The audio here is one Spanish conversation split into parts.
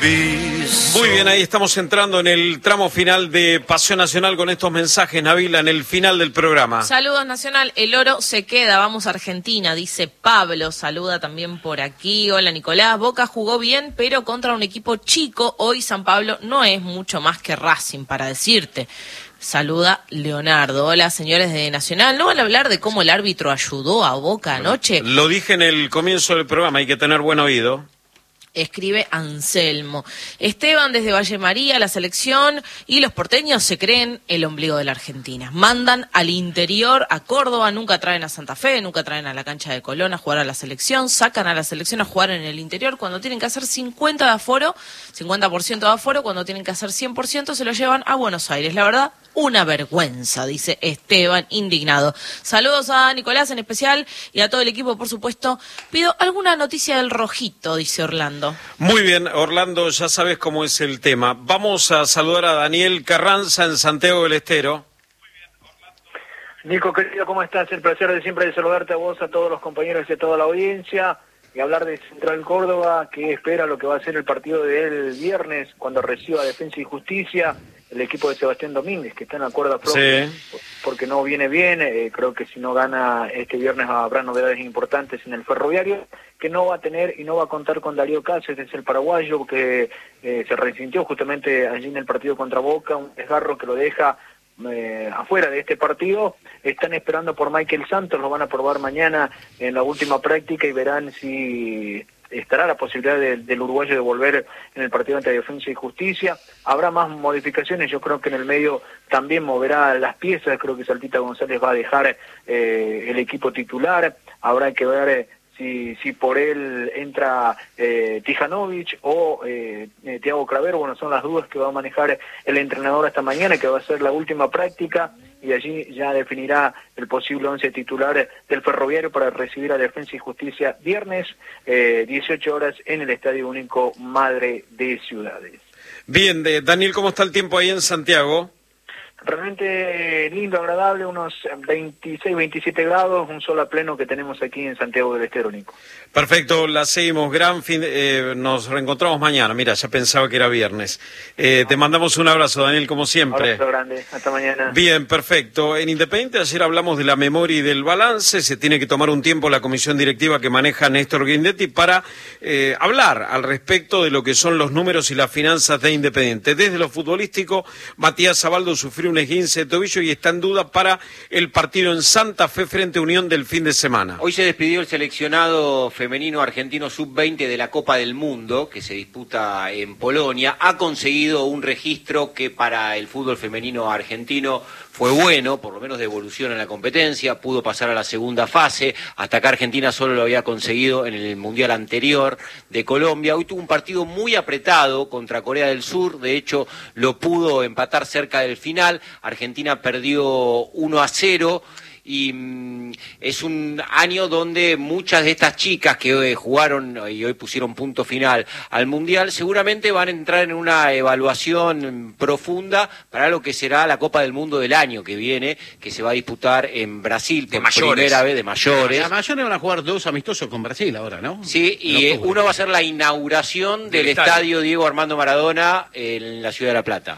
Muy bien, ahí estamos entrando en el tramo final de Paseo Nacional con estos mensajes, Nabila, en el final del programa. Saludos, Nacional. El oro se queda, vamos a Argentina, dice Pablo. Saluda también por aquí. Hola, Nicolás. Boca jugó bien, pero contra un equipo chico. Hoy San Pablo no es mucho más que Racing, para decirte. Saluda Leonardo. Hola, señores de Nacional. ¿No van a hablar de cómo el árbitro ayudó a Boca anoche? Lo dije en el comienzo del programa, hay que tener buen oído. Escribe Anselmo. Esteban desde Valle María, la selección y los porteños se creen el ombligo de la Argentina. Mandan al interior a Córdoba, nunca traen a Santa Fe, nunca traen a la cancha de Colón a jugar a la selección, sacan a la selección a jugar en el interior cuando tienen que hacer 50% de aforo, cuando tienen que hacer 100% se lo llevan a Buenos Aires. La verdad, una vergüenza, dice Esteban, indignado. Saludos a Nicolás en especial y a todo el equipo, por supuesto. Pido alguna noticia del Rojito, dice Orlando. Muy bien, Orlando, ya sabes cómo es el tema. Vamos a saludar a Daniel Carranza en Santiago del Estero. Nico, querido, ¿cómo estás? El placer de siempre de saludarte a vos, a todos los compañeros y a toda la audiencia, y hablar de Central Córdoba, que espera lo que va a ser el partido del viernes, cuando reciba Defensa y Justicia, el equipo de Sebastián Domínguez, que está en la cuerda floja, sí, porque no viene bien. Creo que si no gana este viernes habrá novedades importantes en el Ferroviario, que no va a tener y no va a contar con Darío Cáceres, es el paraguayo que se resintió justamente allí en el partido contra Boca, un desgarro que lo deja afuera de este partido. Están esperando por Michael Santos, lo van a probar mañana en la última práctica y verán si estará la posibilidad del uruguayo de volver en el partido ante Defensa y Justicia. Habrá más modificaciones, yo creo que en el medio también moverá las piezas, creo que Saltita González va a dejar el equipo titular, habrá que ver si por él entra Tijanovic o Thiago Cravero. Bueno, son las dudas que va a manejar el entrenador esta mañana, que va a ser la última práctica, y allí ya definirá el posible 11 titular del Ferroviario para recibir a Defensa y Justicia viernes, 18 horas en el Estadio Único Madre de Ciudades. Bien, Daniel, ¿cómo está el tiempo ahí en Santiago? Realmente lindo, agradable, unos 26, 27 grados, un sol a pleno que tenemos aquí en Santiago del Estero, Nico. Perfecto, la seguimos, gran fin, nos reencontramos mañana, mira, ya pensaba que era viernes. Te mandamos un abrazo, Daniel, como siempre. Un abrazo grande, hasta mañana. Bien, perfecto. En Independiente ayer hablamos de la memoria y del balance, se tiene que tomar un tiempo la comisión directiva que maneja Néstor Guindetti para hablar al respecto de lo que son los números y las finanzas de Independiente. Desde lo futbolístico, Matías Zabaldo sufrió un esguince de tobillo y está en duda para el partido en Santa Fe frente a Unión del fin de semana. Hoy se despidió el seleccionado femenino argentino sub-20 de la Copa del Mundo, que se disputa en Polonia. Ha conseguido un registro que para el fútbol femenino argentino fue bueno, por lo menos de evolución en la competencia, pudo pasar a la segunda fase, hasta acá Argentina solo lo había conseguido en el Mundial anterior de Colombia. Hoy tuvo un partido muy apretado contra Corea del Sur, de hecho lo pudo empatar cerca del final. Argentina perdió 1-0 y es un año donde muchas de estas chicas que hoy jugaron y hoy pusieron punto final al Mundial seguramente van a entrar en una evaluación profunda para lo que será la Copa del Mundo del año que viene, que se va a disputar en Brasil por primera vez, de mayores. Las mayores van a jugar 2 amistosos con Brasil ahora, ¿no? Sí, y uno va a ser la inauguración del estadio Diego Armando Maradona en la Ciudad de La Plata.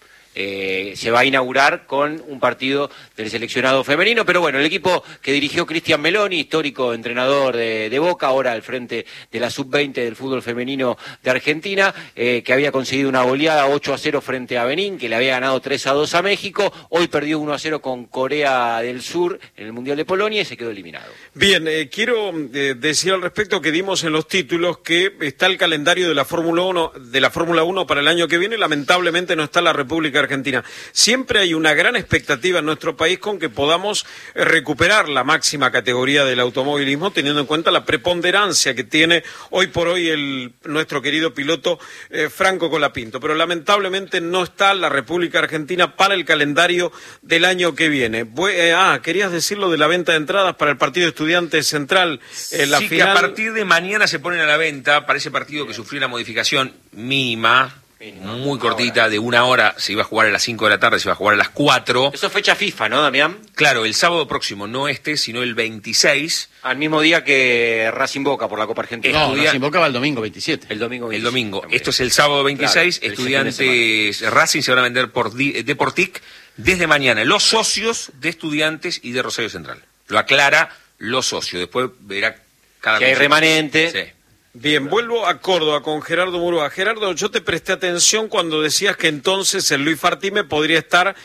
Se va a inaugurar con un partido del seleccionado femenino, pero bueno, el equipo que dirigió Cristian Meloni, histórico entrenador de Boca, ahora al frente de la sub-20 del fútbol femenino de Argentina, que había conseguido una goleada 8-0 frente a Benín, que le había ganado 3-2 a México, hoy perdió 1-0 con Corea del Sur en el Mundial de Polonia y se quedó eliminado. Bien, quiero decir al respecto que dimos en los títulos que está el calendario de la Fórmula 1 para el año que viene, lamentablemente no está la República Argentina. Siempre hay una gran expectativa en nuestro país con que podamos recuperar la máxima categoría del automovilismo, teniendo en cuenta la preponderancia que tiene hoy por hoy nuestro querido piloto Franco Colapinto. Pero lamentablemente no está la República Argentina para el calendario del año que viene. Querías decir lo de la venta de entradas para el partido Estudiantes Central. La sí, final... que a partir de mañana se ponen a la venta para ese partido que sufrió una modificación mínima. muy cortita, de 1 hora, se iba a jugar a las 5 de la tarde, se iba a jugar a las 4. Eso es fecha FIFA, ¿no, Damián? Claro, el sábado próximo, no este, sino el 26. Al mismo día que Racing Boca por la Copa Argentina. No, Racing Boca va el domingo 27. El domingo 27. El domingo. Esto es el sábado 26. Claro, Estudiantes Racing se van a vender por Deportic desde mañana. Los socios de Estudiantes y de Rosario Central. Lo aclara los socios. Después verá cada que hay remanente. Sí. Bien, vuelvo a Córdoba con Gerardo Murúa. Gerardo, yo te presté atención cuando decías que entonces el Luis Artime podría estar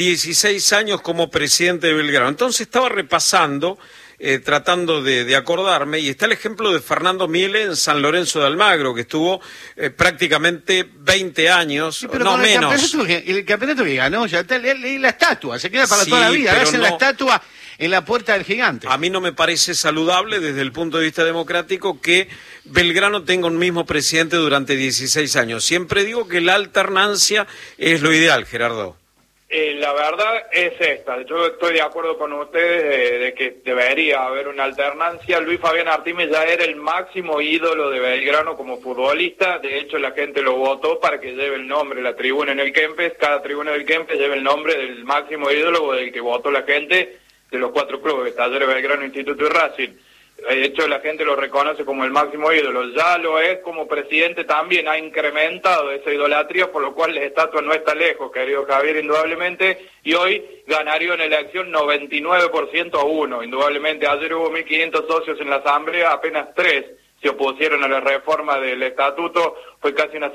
16 años como presidente de Belgrano. Entonces estaba repasando, tratando de acordarme, y está el ejemplo de Fernando Miele en San Lorenzo de Almagro, que estuvo prácticamente 20 años, Sí, pero no con menos. el campeonato que ganó, ya está, la estatua, se queda para Sí, toda la vida. pero Hacen no- la estatua en la puerta del gigante. A mí no me parece saludable desde el punto de vista democrático que Belgrano tenga un mismo presidente durante 16 años. Siempre digo que la alternancia es lo ideal, Gerardo. La verdad es esta. Yo estoy de acuerdo con ustedes de que debería haber una alternancia. Luis Fabián Artime ya era el máximo ídolo de Belgrano como futbolista. De hecho, la gente lo votó para que lleve el nombre, la tribuna en el Kempes. Cada tribuna del Kempes lleva el nombre del máximo ídolo o del que votó la gente de los 4 clubes, Talleres, Belgrano, Instituto y Racing. De hecho, la gente lo reconoce como el máximo ídolo. Ya lo es como presidente también, ha incrementado esa idolatría, por lo cual la estatua no está lejos, querido Javier, indudablemente, y hoy ganaría una elección 99% a 1. Indudablemente, ayer hubo 1.500 socios en la asamblea, apenas 3 se opusieron a la reforma del estatuto. Fue casi una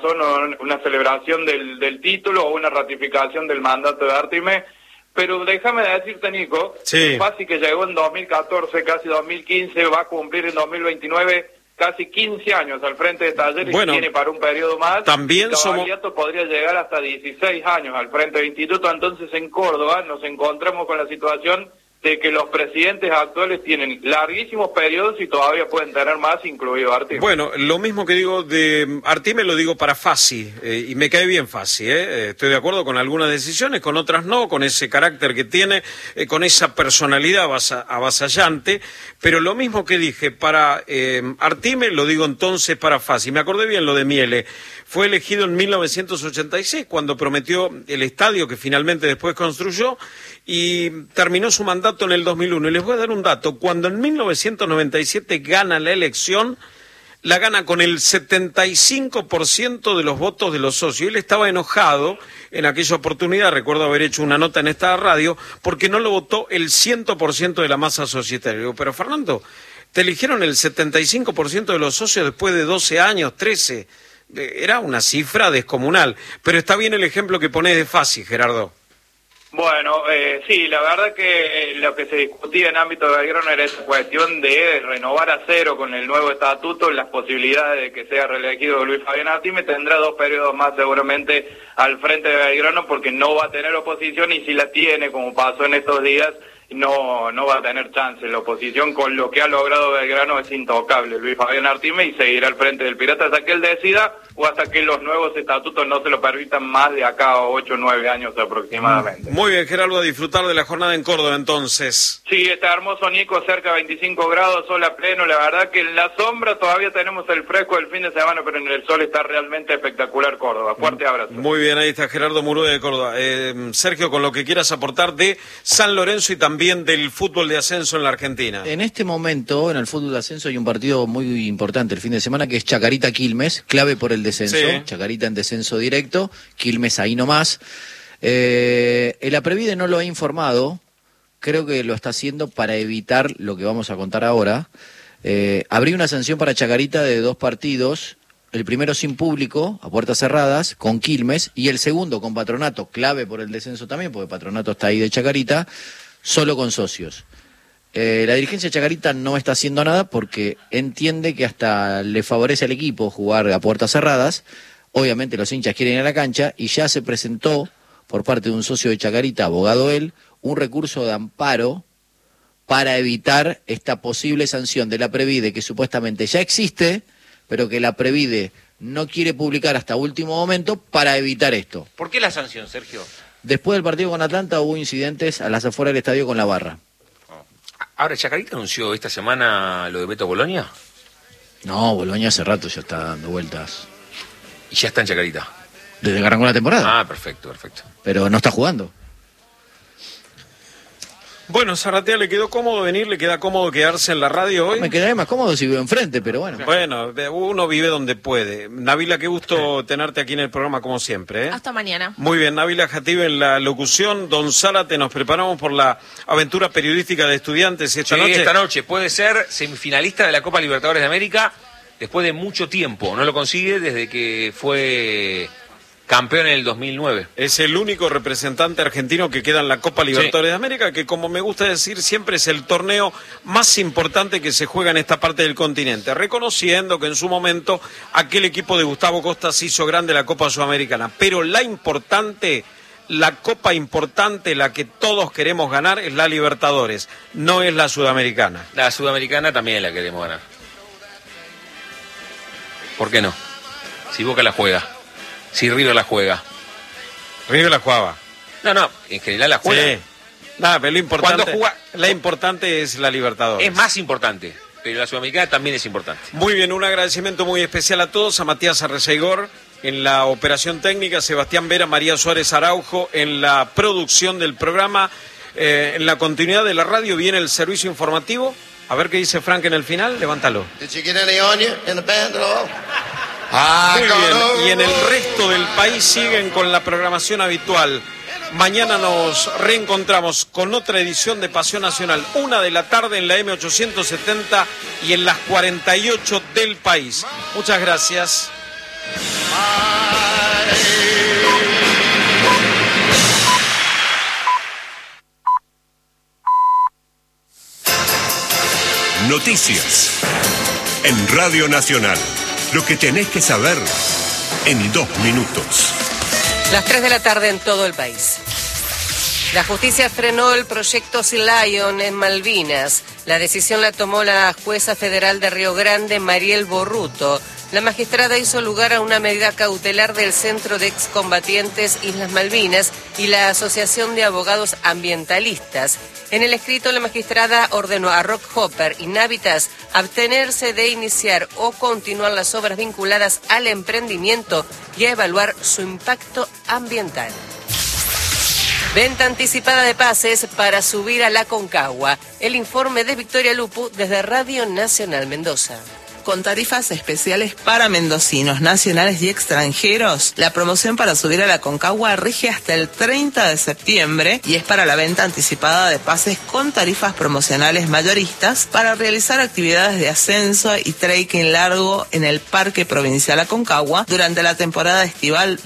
celebración del título o una ratificación del mandato de Artime. Pero déjame decirte, Nico, Sí. Fasi que llegó en 2014, casi 2015, va a cumplir en 2029 casi 15 años al frente de Talleres, Bueno, y tiene para un periodo más. también Cavaliato podría llegar hasta 16 años al frente del instituto. Entonces, en Córdoba nos encontramos con la situación de que los presidentes actuales tienen larguísimos periodos y todavía pueden tener más, incluido Artime. Bueno, lo mismo que digo de Artime lo digo para Fassi, y me cae bien Fassi, estoy de acuerdo con algunas decisiones, con otras no, con ese carácter que tiene, con esa personalidad avasallante, pero lo mismo que dije para Artime lo digo entonces para Fassi. Me acordé bien lo de Miele, fue elegido en 1986 cuando prometió el estadio que finalmente después construyó y terminó su mandato en el 2001. Y les voy a dar un dato, cuando en 1997 gana la elección, la gana con el 75% de los votos de los socios. Él estaba enojado en aquella oportunidad, recuerdo haber hecho una nota en esta radio, porque no lo votó el 100% de la masa societaria. Digo, pero Fernando, te eligieron el 75% de los socios después de 12 años, 13. Era una cifra descomunal. Pero está bien el ejemplo que ponés de Fassi, Gerardo. Bueno, sí, la verdad que lo que se discutía en ámbito de Belgrano era esa cuestión de renovar a cero con el nuevo estatuto las posibilidades de que sea reelegido Luis Fabián Artime. Tendrá 2 periodos más seguramente al frente de Belgrano porque no va a tener oposición, y si la tiene, como pasó en estos días, no va a tener chance. La oposición con lo que ha logrado Belgrano es intocable. Luis Fabián Artime, y seguirá al frente del Pirata hasta que él decida o hasta que los nuevos estatutos no se lo permitan más de acá a 8 o 9 años aproximadamente. Muy bien, Gerardo, a disfrutar de la jornada en Córdoba entonces. Sí, está hermoso, Nico, cerca de 25 grados, sol a pleno. La verdad que en la sombra todavía tenemos el fresco del fin de semana, pero en el sol está realmente espectacular Córdoba. Fuerte abrazo. Muy bien, ahí está Gerardo Murúa de Córdoba. Sergio, con lo que quieras aportar de San Lorenzo y también del fútbol de ascenso en la Argentina. En este momento, en el fútbol de ascenso, hay un partido muy importante el fin de semana, que es Chacarita-Quilmes, clave por el descenso. Sí. Chacarita en descenso directo, Quilmes ahí nomás. El Aprevide no lo ha informado, creo que lo está haciendo para evitar lo que vamos a contar ahora. Habría una sanción para Chacarita de 2 partidos, el primero sin público, a puertas cerradas, con Quilmes, y el segundo con Patronato, clave por el descenso también, porque Patronato está ahí de Chacarita, solo con socios. La dirigencia de Chacarita no está haciendo nada porque entiende que hasta le favorece al equipo jugar a puertas cerradas. Obviamente los hinchas quieren ir a la cancha, y ya se presentó por parte de un socio de Chacarita, abogado él, un recurso de amparo para evitar esta posible sanción de la Previde, que supuestamente ya existe, pero que la Previde no quiere publicar hasta último momento para evitar esto. ¿Por qué la sanción, Sergio? Después del partido con Atlanta hubo incidentes a las afueras del estadio con la barra. Ahora, ¿Chacarita anunció esta semana lo de Beto Bolonia? No, Boloña hace rato ya está dando vueltas. Y ya está en Chacarita. Desde que arrancó la temporada. Ah, perfecto. Pero no está jugando. Bueno, Zarratea, ¿le quedó cómodo venir? ¿Le queda cómodo quedarse en la radio hoy? Me quedaría más cómodo si vivo enfrente, pero bueno. Bueno, uno vive donde puede. Nabila, qué gusto tenerte aquí en el programa, como siempre, ¿eh? Hasta mañana. Muy bien, Nabila Jatib en la locución. Don Zárate, nos preparamos por la aventura periodística de Estudiantes esta noche. Esta noche puede ser semifinalista de la Copa Libertadores de América después de mucho tiempo. No lo consigue desde que fue campeón en el 2009. Es el único representante argentino que queda en la Copa Libertadores de América, que como me gusta decir siempre es el torneo más importante que se juega en esta parte del continente, reconociendo que en su momento aquel equipo de Gustavo Costa se hizo grande la Copa Sudamericana, pero la Copa importante, la que todos queremos ganar, es la Libertadores, no es la Sudamericana. La Sudamericana también la queremos ganar. ¿Por qué no? Si Boca la juega. Si River la juega. River la jugaba. No, en general la juega. Sí. Nada, pero la importante es la Libertadores. Es más importante, pero la Sudamericana también es importante. Muy bien, un agradecimiento muy especial a todos, a Matías Arreceigor en la operación técnica, Sebastián Vera, María Suárez Araujo en la producción del programa. En la continuidad de la radio viene el servicio informativo. A ver qué dice Frank en el final, levántalo. Muy bien, y en el resto del país siguen con la programación habitual. Mañana nos reencontramos con otra edición de Pasión Nacional, 1 de la tarde en la M870 y en las 48 del país. Muchas gracias. Noticias en Radio Nacional. Lo que tenés que saber en 2 minutos. Las 3 de la tarde en todo el país. La justicia frenó el proyecto Sea Lion en Malvinas. La decisión la tomó la jueza federal de Río Grande, Mariel Borruto. La magistrada hizo lugar a una medida cautelar del Centro de Excombatientes Islas Malvinas y la Asociación de Abogados Ambientalistas. En el escrito, la magistrada ordenó a Rockhopper y Navitas abstenerse de iniciar o continuar las obras vinculadas al emprendimiento y a evaluar su impacto ambiental. Venta anticipada de pases para subir a la Aconcagua. El informe de Victoria Lupu desde Radio Nacional Mendoza. Con tarifas especiales para mendocinos, nacionales y extranjeros, la promoción para subir a la Aconcagua rige hasta el 30 de septiembre y es para la venta anticipada de pases con tarifas promocionales mayoristas para realizar actividades de ascenso y trekking largo en el Parque Provincial Aconcagua durante la temporada estival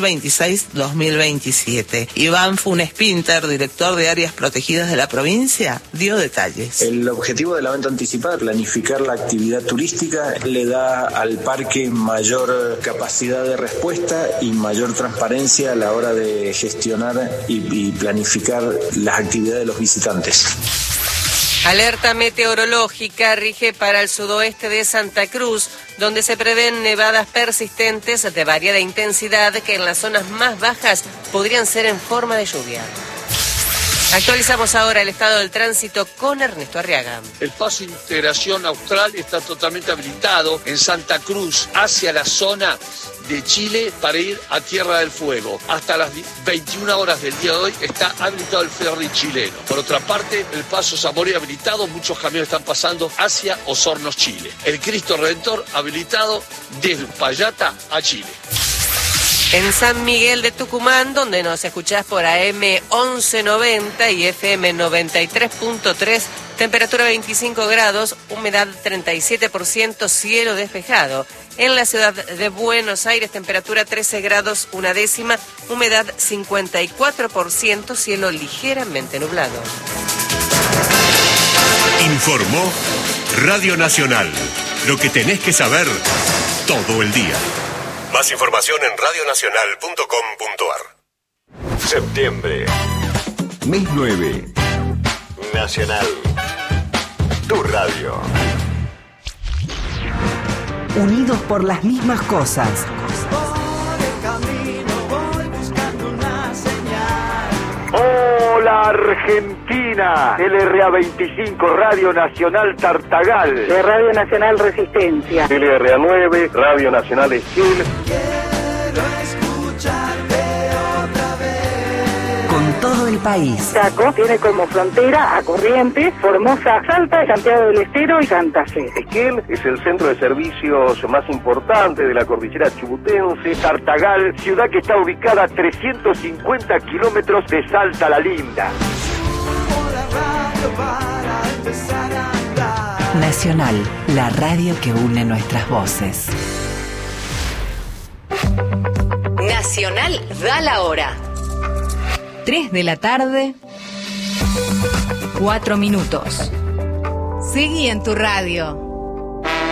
2026-2027. Iván Funes Pinter, director de áreas protegidas de la provincia, dio detalles. El objetivo de la venta anticipada es planificar la actividad turística, le da al parque mayor capacidad de respuesta y mayor transparencia a la hora de gestionar y planificar las actividades de los visitantes. Alerta meteorológica rige para el sudoeste de Santa Cruz, donde se prevén nevadas persistentes de variada intensidad que en las zonas más bajas podrían ser en forma de lluvia. Actualizamos ahora el estado del tránsito con Ernesto Arriaga. El paso Integración Austral está totalmente habilitado en Santa Cruz hacia la zona de Chile para ir a Tierra del Fuego. Hasta las 21 horas del día de hoy está habilitado el ferry chileno. Por otra parte, el paso Zamora habilitado, muchos camiones están pasando hacia Osorno, Chile. El Cristo Redentor habilitado desde Uspallata a Chile. En San Miguel de Tucumán, donde nos escuchás por AM 1190 y FM 93.3, temperatura 25 grados, humedad 37%, cielo despejado. En la ciudad de Buenos Aires, temperatura 13 grados, 1/10, humedad 54%, cielo ligeramente nublado. Informó Radio Nacional. Lo que tenés que saber todo el día. Más información en radionacional.com.ar. Septiembre. Mes 9. Nacional. Tu radio. Unidos por las mismas cosas. Hola Argentina, LRA 25, Radio Nacional Tartagal, de Radio Nacional Resistencia, LRA 9, Radio Nacional Esquil. Quiero escuchar el país. Chaco tiene como frontera a Corrientes, Formosa, Salta, Santiago del Estero y Santa Fe. Esquel es el centro de servicios más importante de la cordillera chubutense. Tartagal, ciudad que está ubicada a 350 kilómetros de Salta la Linda. Nacional, la radio que une nuestras voces. Nacional da la hora. 3 de la tarde, 4 minutos. Seguí en tu radio.